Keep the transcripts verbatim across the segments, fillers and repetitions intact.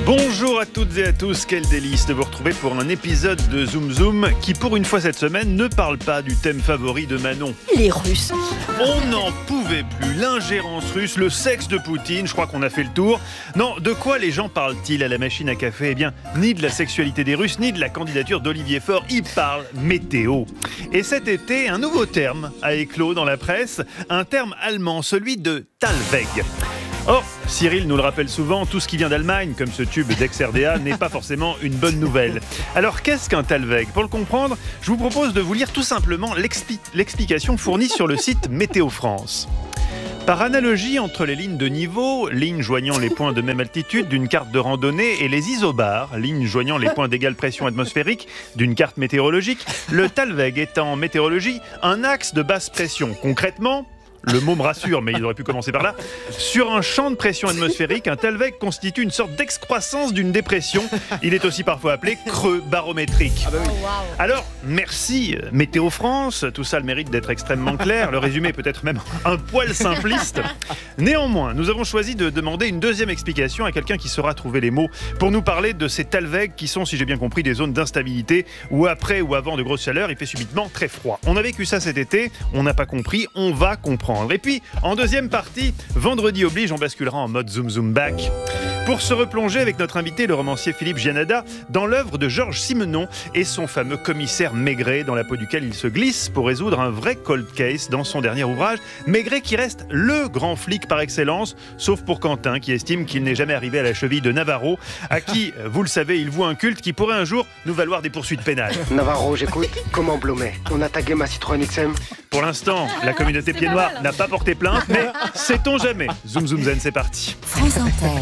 Bonjour à toutes et à tous, quel délice de vous retrouver pour un épisode de Zoom Zoom qui pour une fois cette semaine ne parle pas du thème favori de Manon. Les Russes. On n'en pouvait plus, l'ingérence russe, le sexe de Poutine, je crois qu'on a fait le tour. Non, de quoi les gens parlent-ils à la machine à café ? Eh bien, ni de la sexualité des Russes, ni de la candidature d'Olivier Faure, ils parlent météo. Et cet été, un nouveau terme a éclos dans la presse, un terme allemand, celui de Talweg. Or, Cyril nous le rappelle souvent, tout ce qui vient d'Allemagne, comme ce tube d'ex-R D A, n'est pas forcément une bonne nouvelle. Alors, qu'est-ce qu'un Talweg ? Pour le comprendre, je vous propose de vous lire tout simplement l'expli- l'explication fournie sur le site Météo France. Par analogie entre les lignes de niveau, lignes joignant les points de même altitude d'une carte de randonnée, et les isobars, lignes joignant les points d'égale pression atmosphérique d'une carte météorologique, le Talweg est en météorologie un axe de basse pression. Concrètement, le mot me rassure, mais il aurait pu commencer par là. Sur un champ de pression atmosphérique, un Talweg constitue une sorte d'excroissance d'une dépression. Il est aussi parfois appelé creux barométrique. Ah bah oui. Oh, wow. Alors, merci Météo France. Tout ça a le mérite d'être extrêmement clair. Le résumé est peut-être même un poil simpliste. Néanmoins, nous avons choisi de demander une deuxième explication à quelqu'un qui saura trouver les mots pour nous parler de ces Talweg qui sont, si j'ai bien compris, des zones d'instabilité où après ou avant de grosses chaleurs, il fait subitement très froid. On a vécu ça cet été, on n'a pas compris, on va comprendre. Et puis, en deuxième partie, vendredi oblige, on basculera en mode Zoom Zoom Back pour se replonger avec notre invité, le romancier Philippe Giannada, dans l'œuvre de Georges Simenon et son fameux commissaire Maigret, dans la peau duquel il se glisse pour résoudre un vrai cold case dans son dernier ouvrage. Maigret qui reste le grand flic par excellence, sauf pour Quentin, qui estime qu'il n'est jamais arrivé à la cheville de Navarro, à qui, vous le savez, il voue un culte qui pourrait un jour nous valoir des poursuites pénales. Navarro, j'écoute. Comment Blomet ? On a tagué ma Citroën X M ? Pour l'instant, la communauté pied noir n'a pas porté plainte, mais sait-on jamais. Zoom Zoom Zen, c'est parti. France Inter.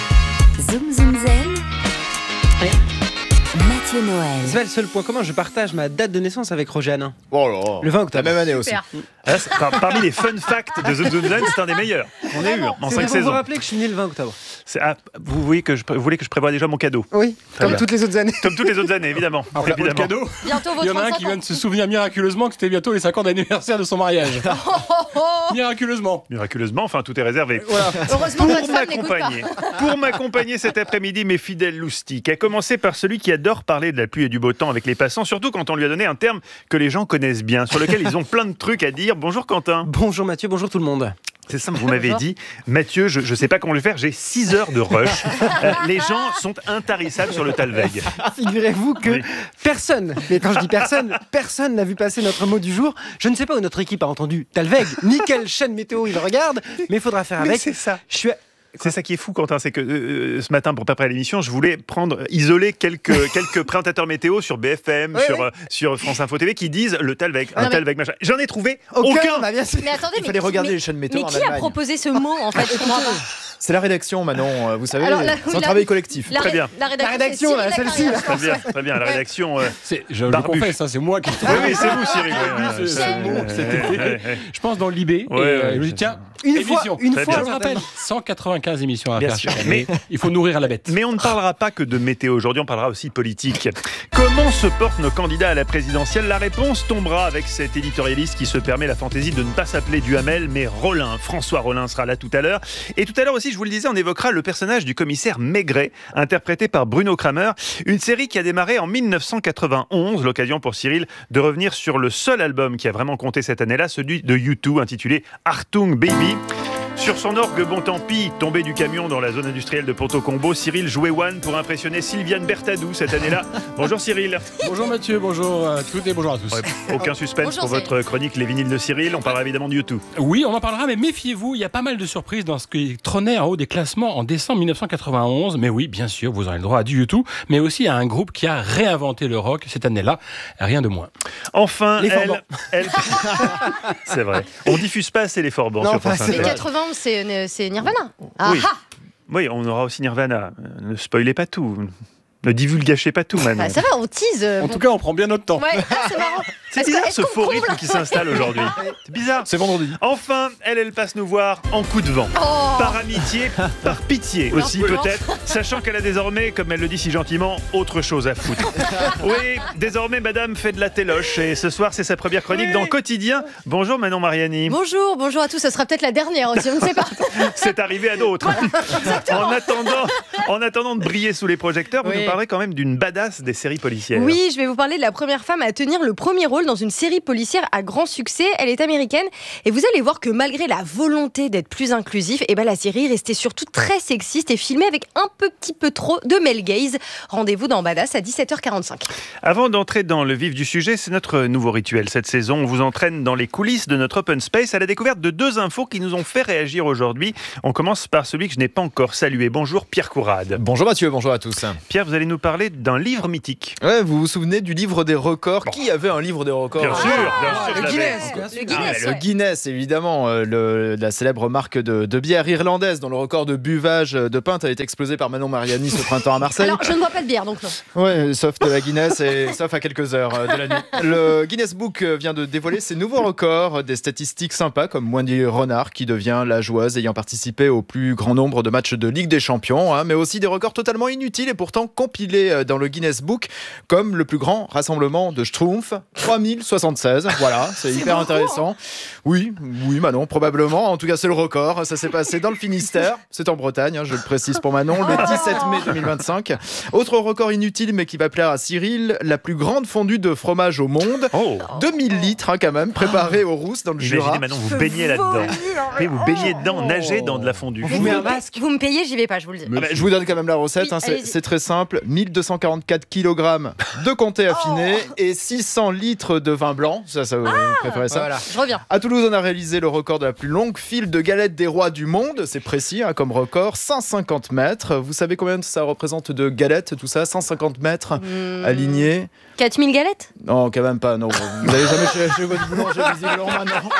Zoom Zoom Zen. Ouais. Mathieu Noël. C'est pas le seul point commun, je partage ma date de naissance avec Roger Hanin. Oh là, le vingt octobre. La même année Super. aussi. Ah, par, parmi les fun facts de Zoom Zoom Zen, c'est un des meilleurs. On a eu en cinq Vous saisons. vous rappelez que je suis né le vingt octobre. C'est, ah, vous, voyez que je, vous voulez que je prévoie déjà mon cadeau ? Oui, Très comme bien. toutes les autres années. Comme toutes les autres années, évidemment. Alors, le évidemment. cadeau, Bientôt il y votre en a un trente-cinq qui vient ans. de se souvenir miraculeusement que c'était bientôt les cinq ans d'anniversaire de son mariage. Miraculeusement. Miraculeusement, enfin, tout est réservé. Voilà. Heureusement que Pour votre femme n'écoute pas. m'accompagner, pour m'accompagner cet après-midi, mes fidèles loustiques, à commencer par celui qui adore parler de la pluie et du beau temps avec les passants, surtout quand on lui a donné un terme que les gens connaissent bien, sur lequel ils ont plein de trucs à dire. Bonjour Quentin. Bonjour Mathieu, bonjour tout le monde. C'est simple, vous m'avez dit, Mathieu, je ne sais pas comment je vais faire, j'ai six heures de rush. Euh, les gens sont intarissables sur le Talweg. Figurez-vous que Oui. personne, mais quand je dis personne, personne n'a vu passer notre mot du jour. Je ne sais pas où notre équipe a entendu Talweg, ni quelle chaîne météo il regarde, mais il faudra faire Mais avec. c'est ça. Je suis... C'est ça qui est fou, Quentin, c'est que euh, ce matin, pour préparer l'émission, je voulais prendre, isoler quelques, quelques présentateurs météo sur B F M, Oui, sur, oui. euh, sur France Info T V, qui disent le Talweg, un Non, mais- Talweg, machin. J'en ai trouvé Aucun, aucun. bah, bien sûr. Mais attendez, Il mais fallait qui- regarder mais- les chaînes météo Mais en qui a Allemagne. proposé ce mot en fait? Je comprends pas. C'est la rédaction, Manon, euh, vous savez, Alors, la- c'est oui, un la- travail collectif. La, Très ré- bien. La rédaction, La rédaction, c'est là, Cyril celle-ci, là. Lacarrière. Très bien, très bien, la rédaction. euh, C'est, je le Barbu. confesse, hein, c'est moi qui ai Oui, trouvé. oui, c'est vous, Cyril. Oui, ouais, c'est- ouais, c'est ouais, bon, ouais, cet ouais, été. ouais, ouais. Je pense dans l'Ibé. Ouais, et euh, ouais, je me dis, c'est- tiens, Une émission. fois, une Très fois, bien. Je le rappelle, cent quatre-vingt-quinze émissions à Bien faire sûr. chaque année. Il faut nourrir la bête. Mais on ne parlera pas que de météo aujourd'hui, on parlera aussi politique. Comment se portent nos candidats à la présidentielle ? La réponse tombera avec cet éditorialiste qui se permet la fantaisie de ne pas s'appeler Duhamel, mais Rollin. François Rollin sera là tout à l'heure. Et tout à l'heure aussi, je vous le disais, on évoquera le personnage du commissaire Maigret, interprété par Bruno Kramer. Une série qui a démarré en dix-neuf cent quatre-vingt-onze, l'occasion pour Cyril de revenir sur le seul album qui a vraiment compté cette année-là, celui de U deux, intitulé Achtung Baby. Sur son orgue, bon tant pis, tombé du camion dans la zone industrielle de Ponto Combo, Cyril jouait One pour impressionner Sylviane Bertadou cette année-là. Bonjour Cyril. Bonjour Mathieu, bonjour à toutes et bonjour à tous. Ouais, aucun suspense Bonjour, pour votre chronique Les vinyles de Cyril. On parlera évidemment de U deux. Oui, on en parlera, mais méfiez-vous, il y a pas mal de surprises dans ce qui trônait en haut des classements en décembre dix-neuf cent quatre-vingt-onze. Mais oui, bien sûr, vous aurez le droit à du U deux, mais aussi à un groupe qui a réinventé le rock cette année-là, rien de moins. Enfin, Les elle, Forbans. elle... C'est vrai. On diffuse pas assez les Forbans Non, sur pas France assez. Mais Inter. quatre-vingt-onze, c'est, c'est Nirvana. Ah Oui. ah. Oui, on aura aussi Nirvana. Euh, Ne spoilez pas tout. Ne divulgachez pas tout, Manon. Bah, ça va, on tease. euh, En bon. tout cas, on prend bien notre temps. Ouais, ah, c'est marrant. C'est Est-ce que- bizarre est-ce ce qu'on faux comble rythme qui s'installe aujourd'hui. C'est bizarre. C'est vendredi. Enfin, elle, elle passe nous voir en coup de vent. Oh. Par amitié, par pitié aussi Non, non. peut-être, sachant qu'elle a désormais, comme elle le dit si gentiment, autre chose à foutre. Oui, désormais madame fait de la téloche et ce soir c'est sa première chronique dans Quotidien. Bonjour Manon Mariani. Bonjour, bonjour à tous. Ce sera peut-être la dernière aussi, on ne sait pas. C'est arrivé à d'autres. En attendant, En attendant de briller sous les projecteurs, vous Oui. nous parlerez quand même d'une badass des séries policières. Oui, je vais vous parler de la première femme à tenir le premier rôle dans une série policière à grand succès. Elle est américaine et vous allez voir que malgré la volonté d'être plus inclusif, eh ben la série restait surtout très sexiste et filmée avec un peu, petit peu trop de male gaze. Rendez-vous dans Badass à dix-sept heures quarante-cinq. Avant d'entrer dans le vif du sujet, c'est notre nouveau rituel cette saison. On vous entraîne dans les coulisses de notre open space à la découverte de deux infos qui nous ont fait réagir aujourd'hui. On commence par celui que je n'ai pas encore salué. Bonjour Pierre Courade. Bonjour Mathieu, bonjour à tous. Pierre, vous allez nous parler d'un livre mythique. Ouais, vous vous souvenez du livre des records? Qui avait un livre des records? Bien sûr, bien sûr. je Le l'avais. Guinness, bien sûr. Le Guinness, Ah, le ouais. Guinness, évidemment, euh, le- la célèbre marque de, de bière irlandaise dont le record de buvage de pinte a été explosé par Manon Mariani ce printemps à Marseille. Alors, je ne bois pas de bière, donc non. Ouais, sauf de la Guinness et sauf à quelques heures euh, de la nuit. Le Guinness Book euh, vient de dévoiler ses nouveaux records, des statistiques sympas comme Wendy Renard qui devient la joueuse ayant participé au plus grand nombre de matchs de Ligue des Champions, hein, mais aussi des records totalement inutiles et pourtant compilés euh, dans le Guinness Book comme le plus grand rassemblement de Schtroumpfs, trois mille soixante-seize. Voilà, c'est hyper beaucoup, intéressant. Oui, oui Manon, probablement. En tout cas, c'est le record. Ça s'est passé dans le Finistère. C'est en Bretagne, hein, je le précise pour Manon, le dix-sept mai deux mille vingt-cinq. Autre record inutile mais qui va plaire à Cyril, la plus grande fondue de fromage au monde. Oh, deux mille litres hein, quand même, préparée au Rousse dans le Jura. imaginez maintenant, vous baignez là-dedans. Et vous baignez dedans, nagez dans de la fondue. On vous met un masque. Vous me payez, j'y vais pas, je vous le dis. Ah bah, je vous donne quand même la recette, Oui, hein, c'est, allez-y. c'est très simple, mille deux cent quarante-quatre kilogrammes de comté affiné et six cents litres de vin blanc, ça, ça vous préférez ça? Voilà. Je reviens. À Toulouse, on a réalisé le record de la plus longue file de galettes des rois du monde, c'est précis hein, comme record, cent cinquante mètres. Vous savez combien ça représente de galettes, tout ça? cent cinquante mètres Hmm. alignés? quatre mille galettes? Non, quand même pas, non. Vous n'allez jamais chez, chez votre boulanger, visiblement, maintenant.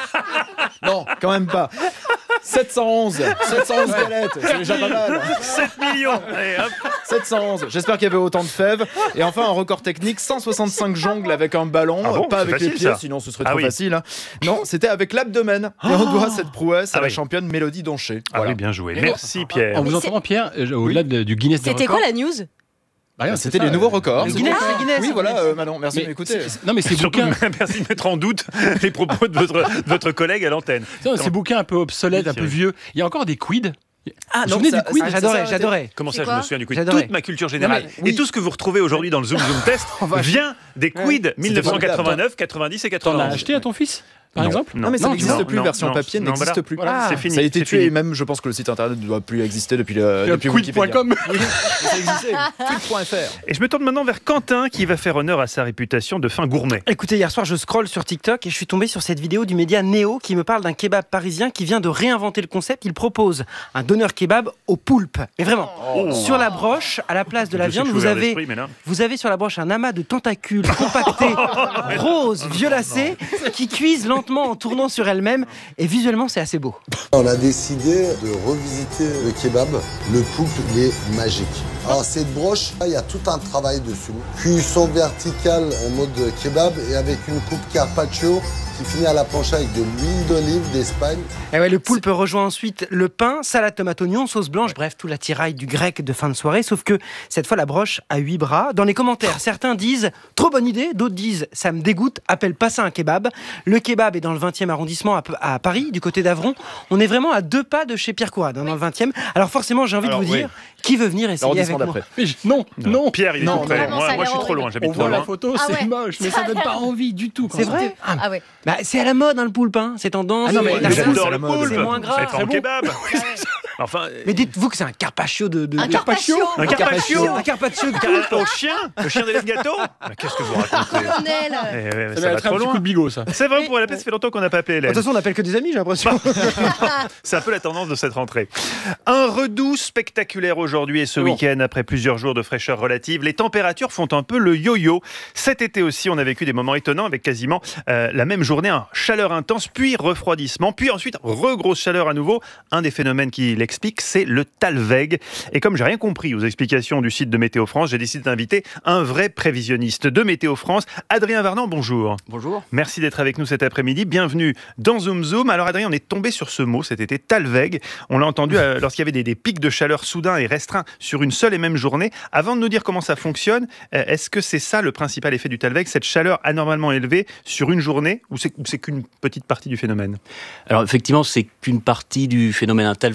Non, quand même pas. sept cent onze, sept cent onze galettes, c'est déjà pas mal. sept millions. Allez, hop. sept cent onze, j'espère qu'il y avait autant de fèves. Et enfin, un record technique, cent soixante-cinq jongles avec un ballon, Ah bon, pas c'est avec facile, les pieds, ça. sinon ce serait Ah trop oui. facile. hein. Non, c'était avec l'abdomen. Et on doit cette prouesse à Ah la oui. championne Mélodie Doncher. Ah Voilà. oui, bien joué. Et Merci Pierre. En vous Mais entendant, Pierre, euh, au-delà de- du Guinness des C'était records. quoi la news? Bah, rien, C'était c'est les ça, nouveaux euh, records. Le C'est Guinness, tout. le Guinness. Oui, voilà, euh, Manon, merci Mais de m'écouter. c'est- c'est- Non, mais ces Surtout, bouquins, merci de mettre en doute les propos de votre, de votre collègue à l'antenne. non, ces bouquins un peu obsolètes, Oui, un peu Thierry. vieux. Il y a encore des quids. Ah Vous vous souvenez ça- du quiz ça- Ah, ça j'adorais, s'est arrêté. j'adorais. Comment C'est ça, je quoi me souviens du quiz? J'adorais. Toute ma culture générale. Non, mais oui. Et tout ce que vous retrouvez aujourd'hui dans le Zoom Zoom Test vient des quiz mille neuf cent quatre-vingt-neuf, quatre-vingt-dix et T'en as quatre-vingt-onze. acheté à ton fils, par Non, exemple? Non, mais ça non, n'existe non, plus, non, version non, papier non, n'existe voilà. plus. Voilà, Ah. c'est fini. Ça a été c'est tué fini. et même je pense que le site internet ne doit plus exister depuis, le, depuis Quiz Wikipédia. point com. Oui, ça existait. Quiz point F R. Et je me tourne maintenant vers Quentin qui va faire honneur à sa réputation de fin gourmet. Écoutez, hier soir, je scrolle sur TikTok et je suis tombé sur cette vidéo du média Néo qui me parle d'un kebab parisien qui vient de réinventer le concept. Il propose un doner kebab au poulpe. Mais vraiment, sur la broche, à la place de la Je sais que viande, je suis vous ouvert avez, d'esprit, mais là- vous avez sur la broche un amas de tentacules compactés, roses, violacés, qui cuisent lentement en tournant sur elles-mêmes. Et visuellement, c'est assez beau. On a décidé de revisiter le kebab. Le poulpe, il est magique. Alors cette broche, il y a tout un travail dessus. Cuisson verticale en mode kebab et avec une coupe carpaccio qui finit à la planche avec de l'huile d'olive d'Espagne. Et ouais, le poulpe rejoint ensuite le pain, salade tomate oignon, sauce blanche, bref, tout l'attirail du grec de fin de soirée. Sauf que cette fois, la broche a huit bras. Dans les commentaires, certains disent trop bonne idée, d'autres disent ça me dégoûte, appelle pas ça un kebab. Le kebab est dans le vingtième arrondissement à, à Paris, du côté d'Avron. On est vraiment à deux pas de chez Pierre Courade, hein, dans le vingtième. Alors forcément, j'ai envie Alors, de vous oui. dire, qui veut venir essayer avec L'arrondissement moi? d'après. Mais je- Non, non. Pierre, il est Non, tout près. non, non, Moi, ça a moi, je suis l'air trop loin. horrible. J'habite On trop voit la loin. photo, Ah c'est ouais. moche, mais ça donne pas envie du tout. quand C'est on- vrai Ah, Ah ouais. bah, c'est à la mode, hein, le poulpe, hein. C'est tendance. Ah non, mais la les sauce, J'adore c'est le la mode. poulpe. c'est moins gras. Mais pas en C'est bon. kebab. Enfin, Mais dites-vous que c'est un carpaccio de... de- Un de- carpaccio. un carpaccio. Un carpaccio de Car- Au chien Le chien d'Hélène Gâteau Mais qu'est-ce que vous racontez Colonel. Eh, ouais, ouais, Ça Ça va va être un trop petit coup loin. de bigot, ça. C'est vrai, pour la paix, ça fait longtemps qu'on n'a pas appelé De Hélène. toute façon, on n'appelle que des amis, j'ai l'impression. C'est un peu la tendance de cette rentrée. Un redout spectaculaire aujourd'hui et ce Bon. week-end, après plusieurs jours de fraîcheur relative, les températures font un peu le yo-yo. Cet été aussi, on a vécu des moments étonnants avec quasiment euh, la même journée, un chaleur intense, puis refroidissement, puis ensuite regrosse chaleur à nouveau. Un des phénomènes qui l'explique, c'est le Talweg. Et comme j'ai rien compris aux explications du site de Météo France, j'ai décidé d'inviter un vrai prévisionniste de Météo France, Adrien Varnan. Bonjour. Bonjour. Merci d'être avec nous cet après-midi. Bienvenue dans Zoom Zoom. Alors Adrien, on est tombé sur ce mot cet été, Talweg. On l'a entendu euh, lorsqu'il y avait des, des pics de chaleur soudains et restreints sur une seule et même journée. Avant de nous dire comment ça fonctionne, euh, est-ce que c'est ça le principal effet du Talweg, cette chaleur anormalement élevée sur une journée, ou c'est, ou c'est qu'une petite partie du phénomène? Alors effectivement, c'est qu'une partie du phénomène. Un Talweg, c'est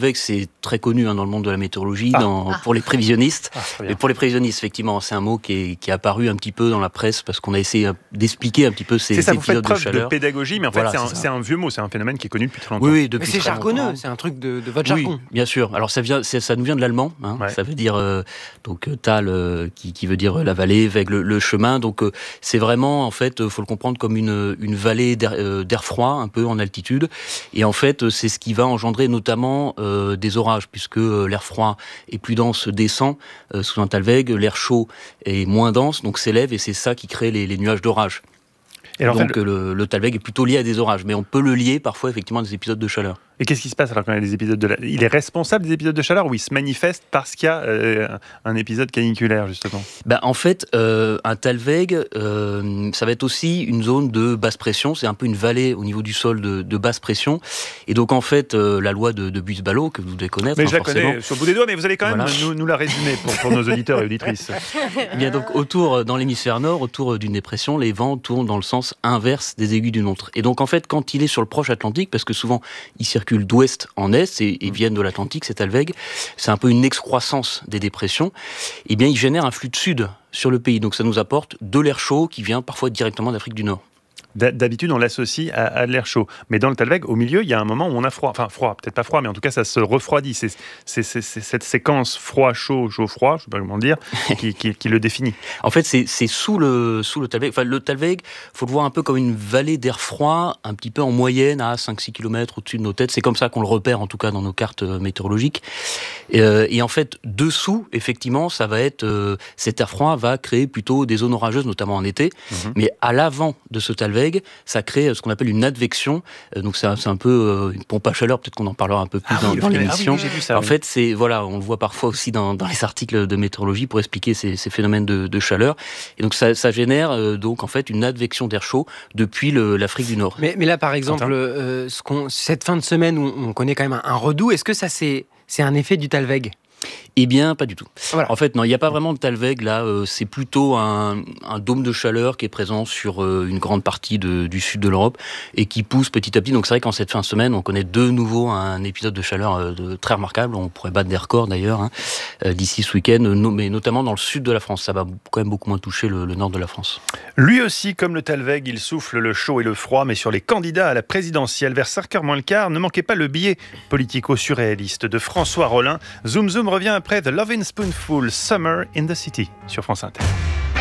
c'est très connu hein, dans le monde de la météorologie, Ah. dans, Ah. pour les prévisionnistes. Ah, très bien. Mais pour les prévisionnistes, effectivement, c'est un mot qui est, qui est apparu un petit peu dans la presse parce qu'on a essayé d'expliquer un petit peu ces C'est ça, vous faites épisodes de preuve de, chaleur. pédagogie, mais en fait, Voilà, c'est, un, c'est ça. c'est un vieux mot, c'est un phénomène qui est connu depuis très longtemps. Oui, oui, Mais depuis c'est très jargonneux, longtemps. c'est un truc de, de votre Oui, jargon. bien sûr. Alors ça vient, c'est- ça nous vient de l'allemand. Hein. Ouais. Ça veut dire euh, donc euh, Tal, euh, qui, qui veut dire euh, la vallée, Weg le, le chemin. Donc euh, c'est vraiment en fait, euh, faut le comprendre comme une, une vallée d'air, euh, d'air froid, un peu en altitude. Et en fait, euh, c'est ce qui va engendrer notamment euh, des orages, puisque euh, l'air froid et plus dense descend euh, sous un Talweg, l'air chaud est moins dense, donc s'élève, et c'est ça qui crée les, les nuages d'orage. Et alors, en Donc fait, le, le Talweg est plutôt lié à des orages, mais on peut le lier parfois effectivement à des épisodes de chaleur. Et qu'est-ce qui se passe alors quand il y a des épisodes de la... Il est responsable des épisodes de chaleur ou il se manifeste parce qu'il y a euh, un épisode caniculaire, justement? Ben, en fait, euh, un Talweg, euh, ça va être aussi une zone de basse pression. C'est un peu une vallée au niveau du sol de, de basse pression. Et donc, en fait, euh, la loi de, de Buys-Ballot, que vous devez connaître, Mais hein, je la forcément. connais sur le bout des doigts, mais vous allez quand même Voilà. nous, nous la résumer pour, pour nos auditeurs et auditrices. Eh bien, donc, autour, dans l'hémisphère nord, autour d'une dépression, les vents tournent dans le sens inverse des aiguilles d'une montre. Et donc, en fait, quand il est sur le proche Atlantique, parce que souvent, il circule d'ouest en est et, et viennent de l'Atlantique, cet Talweg, c'est un peu une excroissance des dépressions, eh bien, il génère un flux de sud sur le pays. Donc, ça nous apporte de l'air chaud qui vient parfois directement d'Afrique du Nord. D'ha- D'habitude, on l'associe à, à de l'air chaud. Mais dans le Talweg, au milieu, il y a un moment où on a froid. Enfin, froid, peut-être pas froid, mais en tout cas, ça se refroidit. C'est, c'est, c'est- c'est cette séquence froid-chaud, chaud-froid, je sais pas comment dire, qui, qui- qui le définit. En fait, c'est c'est sous le, sous le Talweg. Enfin, le Talweg, faut le voir un peu comme une vallée d'air froid, un petit peu en moyenne, à cinq six kilomètres au-dessus de nos têtes. C'est comme ça qu'on le repère, en tout cas, dans nos cartes euh, météorologiques. Et, euh, et en fait, dessous, effectivement, ça va être... euh, cet air froid va créer plutôt des zones orageuses, notamment en été. Mhm. Mais à l'avant de ce Talweg, ça crée euh, ce qu'on appelle une advection. Euh, donc, c'est un, c'est un peu euh, une pompe à chaleur. Peut-être qu'on en parlera un peu plus dans, oui, dans le- l'émission. ah oui, oui, j'ai vu ça, En oui. fait, c'est voilà, on le voit parfois aussi dans, dans les articles de météorologie pour expliquer ces, ces phénomènes de, de chaleur. Et donc ça, ça génère euh, donc en fait une advection d'air chaud depuis le- l'Afrique du Nord. Mais, mais là, par exemple, Quentin euh, ce qu'on, cette fin de semaine où on connaît quand même un, un redout, est-ce que ça c'est, c'est un effet du Talweg? Eh bien, pas du tout. Voilà. En fait, non, il n'y a pas vraiment de Talweg là. euh, c'est plutôt un, un dôme de chaleur qui est présent sur euh, une grande partie de- du sud de l'Europe et qui pousse petit à petit. Donc c'est vrai qu'en cette fin de semaine, on connaît de nouveau un épisode de chaleur euh, de, très remarquable. On pourrait battre des records d'ailleurs hein, euh, d'ici ce week-end, no- mais notamment dans le sud de la France. Ça va quand même beaucoup moins toucher le, le nord de la France. Lui aussi, comme le Talweg, il souffle le chaud et le froid, mais sur les candidats à la présidentielle. Vers cinq heures moins le quart, ne manquez pas le billet politico-surréaliste de François Rollin. Zoom Zoom revient après The Lovin' Spoonful, Summer in the City, sur France Inter.